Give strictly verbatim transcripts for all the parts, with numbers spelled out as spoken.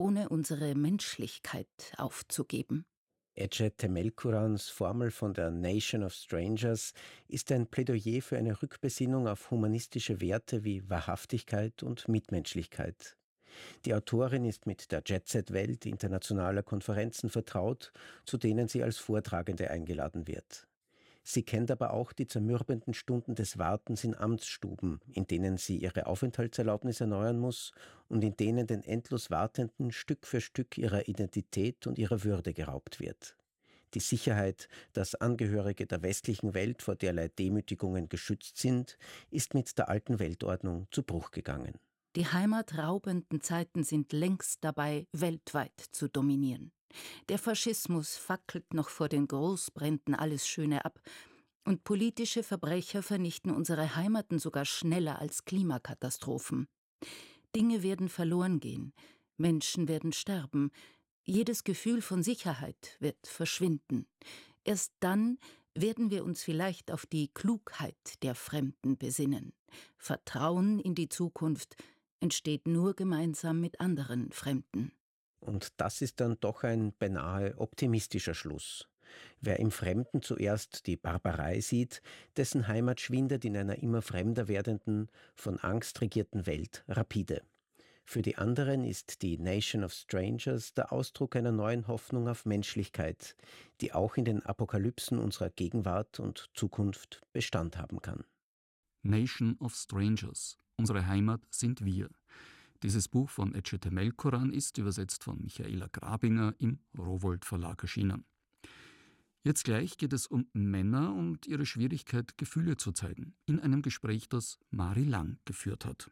ohne unsere Menschlichkeit aufzugeben. Ece Temelkurans Formel von der Nation of Strangers ist ein Plädoyer für eine Rückbesinnung auf humanistische Werte wie Wahrhaftigkeit und Mitmenschlichkeit. Die Autorin ist mit der Jet-Set-Welt internationaler Konferenzen vertraut, zu denen sie als Vortragende eingeladen wird. Sie kennt aber auch die zermürbenden Stunden des Wartens in Amtsstuben, in denen sie ihre Aufenthaltserlaubnis erneuern muss und in denen den endlos Wartenden Stück für Stück ihrer Identität und ihrer Würde geraubt wird. Die Sicherheit, dass Angehörige der westlichen Welt vor derlei Demütigungen geschützt sind, ist mit der alten Weltordnung zu Bruch gegangen. Die heimatraubenden Zeiten sind längst dabei, weltweit zu dominieren. Der Faschismus fackelt noch vor den Großbränden alles Schöne ab, und politische Verbrecher vernichten unsere Heimaten sogar schneller als Klimakatastrophen. Dinge werden verloren gehen, Menschen werden sterben, jedes Gefühl von Sicherheit wird verschwinden. Erst dann werden wir uns vielleicht auf die Klugheit der Fremden besinnen. Vertrauen in die Zukunft entsteht nur gemeinsam mit anderen Fremden. Und das ist dann doch ein beinahe optimistischer Schluss. Wer im Fremden zuerst die Barbarei sieht, dessen Heimat schwindet in einer immer fremder werdenden, von Angst regierten Welt rapide. Für die anderen ist die Nation of Strangers der Ausdruck einer neuen Hoffnung auf Menschlichkeit, die auch in den Apokalypsen unserer Gegenwart und Zukunft Bestand haben kann. Nation of Strangers. Unsere Heimat sind wir. Dieses Buch von Ece Temelkuran ist, übersetzt von Michaela Grabinger, im Rowohlt Verlag erschienen. Jetzt gleich geht es um Männer und ihre Schwierigkeit, Gefühle zu zeigen, in einem Gespräch, das Mari Lang geführt hat.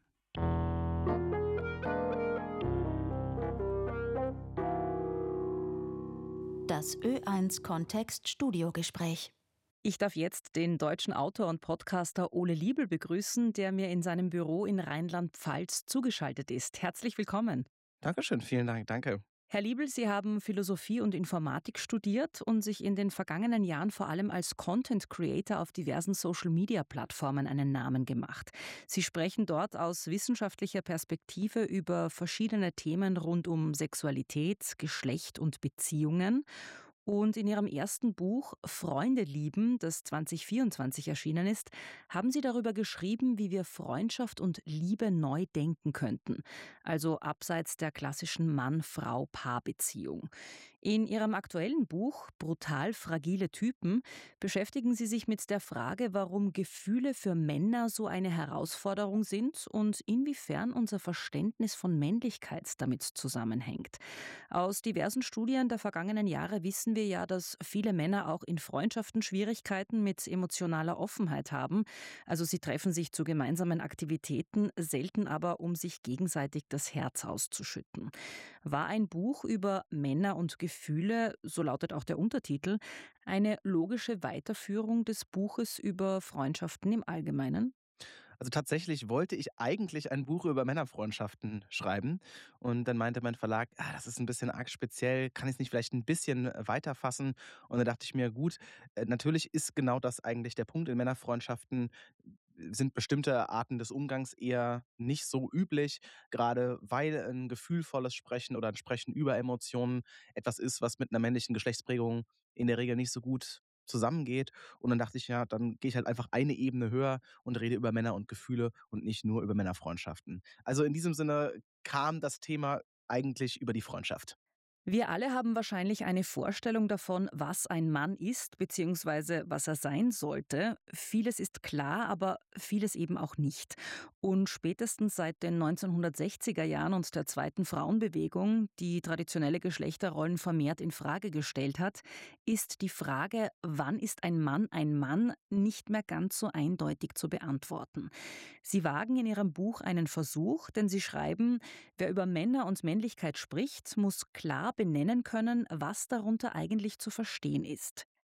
Das Ö eins Kontext Studiogespräch. Ich darf jetzt den deutschen Autor und Podcaster Ole Liebel begrüßen, der mir in seinem Büro in Rheinland-Pfalz zugeschaltet ist. Herzlich willkommen. Dankeschön, vielen Dank, danke. Herr Liebel, Sie haben Philosophie und Informatik studiert und sich in den vergangenen Jahren vor allem als Content Creator auf diversen Social-Media-Plattformen einen Namen gemacht. Sie sprechen dort aus wissenschaftlicher Perspektive über verschiedene Themen rund um Sexualität, Geschlecht und Beziehungen. Und in Ihrem ersten Buch »Freunde lieben«, das zwanzig vierundzwanzig erschienen ist, haben Sie darüber geschrieben, wie wir Freundschaft und Liebe neu denken könnten. Also abseits der klassischen Mann-Frau-Paar-Beziehung. In Ihrem aktuellen Buch »Brutal fragile Typen« beschäftigen Sie sich mit der Frage, warum Gefühle für Männer so eine Herausforderung sind und inwiefern unser Verständnis von Männlichkeit damit zusammenhängt. Aus diversen Studien der vergangenen Jahre wissen wir ja, dass viele Männer auch in Freundschaften Schwierigkeiten mit emotionaler Offenheit haben. Also sie treffen sich zu gemeinsamen Aktivitäten, selten aber, um sich gegenseitig das Herz auszuschütten. War ein Buch über Männer und Gefühle, so lautet auch der Untertitel, eine logische Weiterführung des Buches über Freundschaften im Allgemeinen? Also tatsächlich wollte ich eigentlich ein Buch über Männerfreundschaften schreiben und dann meinte mein Verlag, ah, das ist ein bisschen arg speziell, kann ich es nicht vielleicht ein bisschen weiter fassen? Und dann dachte ich mir, gut, äh, natürlich ist genau das eigentlich der Punkt. In Männerfreundschaften sind bestimmte Arten des Umgangs eher nicht so üblich, gerade weil ein gefühlvolles Sprechen oder ein Sprechen über Emotionen etwas ist, was mit einer männlichen Geschlechtsprägung in der Regel nicht so gut zusammengeht. Und dann dachte ich, ja, dann gehe ich halt einfach eine Ebene höher und rede über Männer und Gefühle und nicht nur über Männerfreundschaften. Also in diesem Sinne kam das Thema eigentlich über die Freundschaft. Wir alle haben wahrscheinlich eine Vorstellung davon, was ein Mann ist bzw. was er sein sollte. Vieles ist klar, aber vieles eben auch nicht. Und spätestens seit den neunzehnhundertsechziger Jahren und der zweiten Frauenbewegung, die traditionelle Geschlechterrollen vermehrt in Frage gestellt hat, ist die Frage, wann ist ein Mann ein Mann, nicht mehr ganz so eindeutig zu beantworten. Sie wagen in Ihrem Buch einen Versuch, denn Sie schreiben, wer über Männer und Männlichkeit spricht, muss klar benennen können, was darunter eigentlich zu verstehen ist.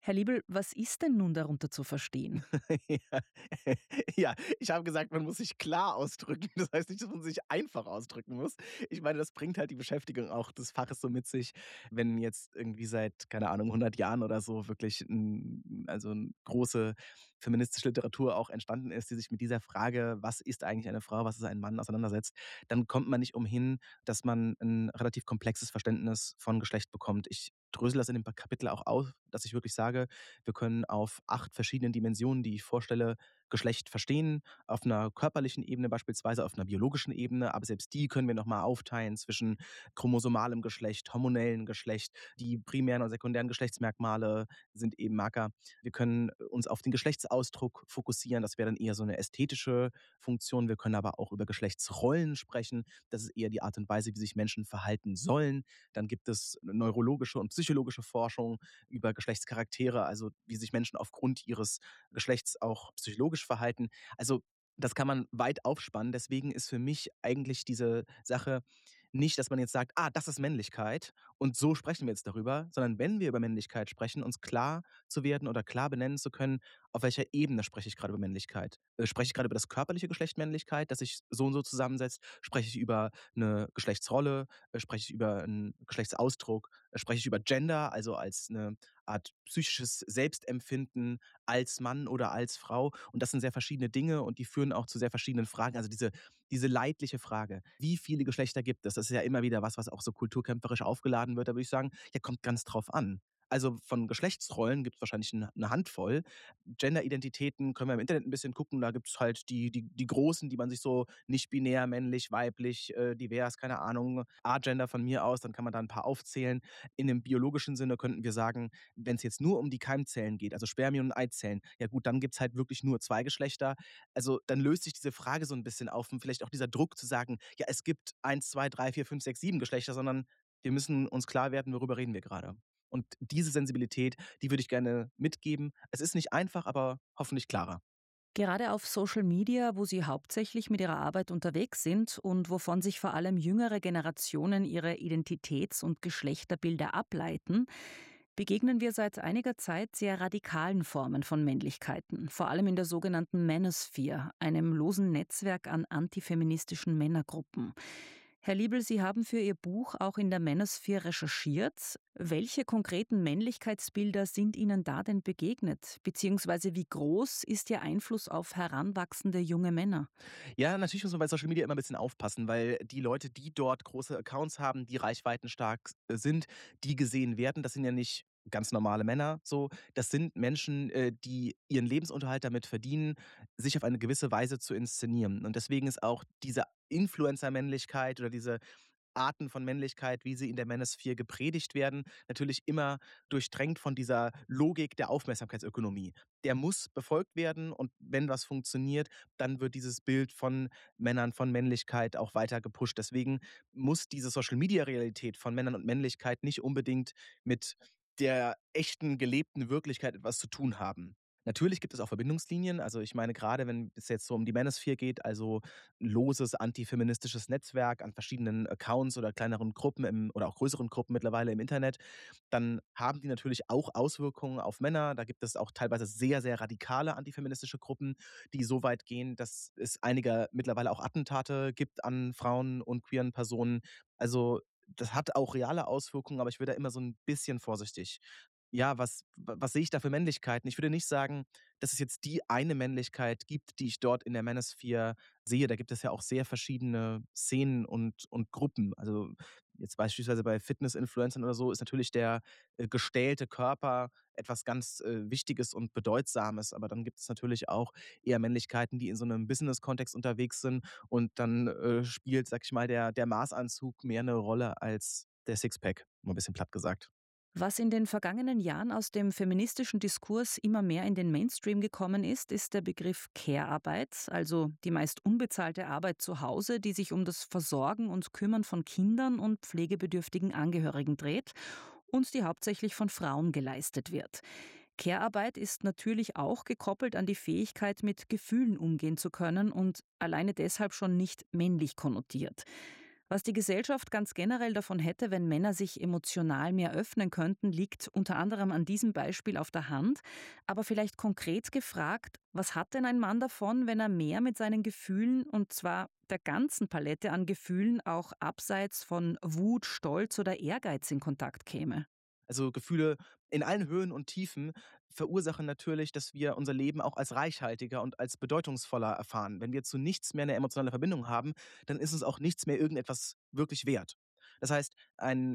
Herr Liebel, was ist denn nun darunter zu verstehen? Ja. Ja, ich habe gesagt, man muss sich klar ausdrücken. Das heißt nicht, dass man sich einfach ausdrücken muss. Ich meine, das bringt halt die Beschäftigung auch des Faches so mit sich, wenn jetzt irgendwie seit, keine Ahnung, hundert Jahren oder so wirklich 'n also 'n große feministische Literatur auch entstanden ist, die sich mit dieser Frage: „Was ist eigentlich eine Frau, was ist ein Mann?“ auseinandersetzt, dann kommt man nicht umhin, dass man ein relativ komplexes Verständnis von Geschlecht bekommt. Ich drösele das in dem Kapitel auch auf, dass ich wirklich sage, wir können auf acht verschiedenen Dimensionen, die ich vorstelle, Geschlecht verstehen. Auf einer körperlichen Ebene beispielsweise, auf einer biologischen Ebene, aber selbst die können wir noch mal aufteilen zwischen chromosomalem Geschlecht, hormonellem Geschlecht. Die primären und sekundären Geschlechtsmerkmale sind eben Marker. Wir können uns auf den Geschlechtsausdruck fokussieren. Das wäre dann eher so eine ästhetische Funktion. Wir können aber auch über Geschlechtsrollen sprechen. Das ist eher die Art und Weise, wie sich Menschen verhalten sollen. Dann gibt es neurologische und psychologische Forschung über Geschlechtscharaktere, also wie sich Menschen aufgrund ihres Geschlechts auch psychologisch verhalten. Also das kann man weit aufspannen. Deswegen ist für mich eigentlich diese Sache nicht, dass man jetzt sagt, ah, das ist Männlichkeit und so sprechen wir jetzt darüber, sondern wenn wir über Männlichkeit sprechen, uns klar zu werden oder klar benennen zu können, auf welcher Ebene spreche ich gerade über Männlichkeit. Äh, spreche ich gerade über das körperliche Geschlecht Männlichkeit, das sich so und so zusammensetzt? Spreche ich über eine Geschlechtsrolle? Äh, spreche ich über einen Geschlechtsausdruck? Äh, spreche ich über Gender, also als eine Art psychisches Selbstempfinden als Mann oder als Frau? Und das sind sehr verschiedene Dinge und die führen auch zu sehr verschiedenen Fragen. Also diese diese leidliche Frage, wie viele Geschlechter gibt es? Das ist ja immer wieder was, was auch so kulturkämpferisch aufgeladen wird. Da würde ich sagen, ja, kommt ganz drauf an. Also von Geschlechtsrollen gibt es wahrscheinlich eine 'ne Handvoll. Genderidentitäten können wir im Internet ein bisschen gucken. Da gibt es halt die die die großen, die man sich so nicht binär, männlich, weiblich, äh, divers, keine Ahnung, Agender von mir aus, dann kann man da ein paar aufzählen. In dem biologischen Sinne könnten wir sagen, wenn es jetzt nur um die Keimzellen geht, also Spermien und Eizellen, ja gut, dann gibt es halt wirklich nur zwei Geschlechter. Also, dann löst sich diese Frage so ein bisschen auf und vielleicht auch dieser Druck zu sagen: „Ja, es gibt eins, zwei, drei, vier, fünf, sechs, sieben Geschlechter“, sondern wir müssen uns klar werden, worüber reden wir gerade. Und diese Sensibilität, die würde ich gerne mitgeben. Es ist nicht einfach, aber hoffentlich klarer. Gerade auf Social Media, wo Sie hauptsächlich mit Ihrer Arbeit unterwegs sind und wovon sich vor allem jüngere Generationen ihre Identitäts- und Geschlechterbilder ableiten, begegnen wir seit einiger Zeit sehr radikalen Formen von Männlichkeiten, vor allem in der sogenannten Manosphere, einem losen Netzwerk an antifeministischen Männergruppen. Herr Liebel, Sie haben für Ihr Buch auch in der Manosphere recherchiert. Welche konkreten Männlichkeitsbilder sind Ihnen da denn begegnet? Beziehungsweise wie groß ist Ihr Einfluss auf heranwachsende junge Männer? Ja, natürlich muss man bei Social Media immer ein bisschen aufpassen, weil die Leute, die dort große Accounts haben, die reichweitenstark äh, sind, die gesehen werden, das sind ja nicht ganz normale Männer so. Das sind Menschen, äh, die ihren Lebensunterhalt damit verdienen, sich auf eine gewisse Weise zu inszenieren. Und deswegen ist auch diese Influencer-Männlichkeit oder diese Arten von Männlichkeit, wie sie in der Manosphere gepredigt werden, natürlich immer durchdrängt von dieser Logik der Aufmerksamkeitsökonomie. Der muss befolgt werden und wenn was funktioniert, dann wird dieses Bild von Männern, von Männlichkeit auch weiter gepusht. Deswegen muss diese Social-Media-Realität von Männern und Männlichkeit nicht unbedingt mit der echten, gelebten Wirklichkeit etwas zu tun haben. Natürlich gibt es auch Verbindungslinien. Also ich meine, gerade wenn es jetzt so um die Manosphere geht, also ein loses antifeministisches Netzwerk an verschiedenen Accounts oder kleineren Gruppen im oder auch größeren Gruppen mittlerweile im Internet, dann haben die natürlich auch Auswirkungen auf Männer. Da gibt es auch teilweise sehr, sehr radikale antifeministische Gruppen, die so weit gehen, dass es einige mittlerweile auch Attentate gibt an Frauen und queeren Personen. Also, das hat auch reale Auswirkungen, aber ich würde da immer so ein bisschen vorsichtig. Ja, was wa was sehe ich da für Männlichkeiten? Ich würde nicht sagen, dass es jetzt die eine Männlichkeit gibt, die ich dort in der Manosphere sehe. Da gibt es ja auch sehr verschiedene Szenen und und Gruppen. Also, jetzt beispielsweise bei Fitness-Influencern oder so ist natürlich der, äh, gestählte Körper etwas ganz, äh, Wichtiges und Bedeutsames. Aber dann gibt es natürlich auch eher Männlichkeiten, die in so einem Business-Kontext unterwegs sind und dann, äh, spielt, sage ich mal, der der Maßanzug mehr eine Rolle als der Sixpack, mal 'n bisschen platt gesagt. Was in den vergangenen Jahren aus dem feministischen Diskurs immer mehr in den Mainstream gekommen ist, ist der Begriff Care-Arbeit, also die meist unbezahlte Arbeit zu Hause, die sich um das Versorgen und Kümmern von Kindern und pflegebedürftigen Angehörigen dreht und die hauptsächlich von Frauen geleistet wird. Care-Arbeit ist natürlich auch gekoppelt an die Fähigkeit, mit Gefühlen umgehen zu können und alleine deshalb schon nicht männlich konnotiert. Was die Gesellschaft ganz generell davon hätte, wenn Männer sich emotional mehr öffnen könnten, liegt unter anderem an diesem Beispiel auf der Hand. Aber vielleicht konkret gefragt, was hat denn ein Mann davon, wenn er mehr mit seinen Gefühlen, und zwar der ganzen Palette an Gefühlen, auch abseits von Wut, Stolz oder Ehrgeiz in Kontakt käme? Also Gefühle in allen Höhen und Tiefen verursachen natürlich, dass wir unser Leben auch als reichhaltiger und als bedeutungsvoller erfahren. Wenn wir zu nichts mehr eine emotionale Verbindung haben, dann ist uns auch nichts mehr irgendetwas wirklich wert. Das heißt, ein